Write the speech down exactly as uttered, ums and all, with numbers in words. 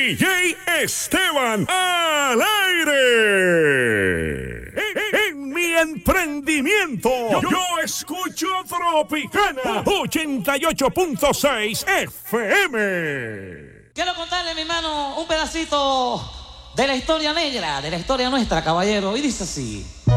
D J Esteban al aire. En, en mi emprendimiento, yo, yo escucho Tropicana ochenta y ocho punto seis F M. Quiero contarle, mi hermano, un pedacito de la historia negra, de la historia nuestra, caballero. Y dice así.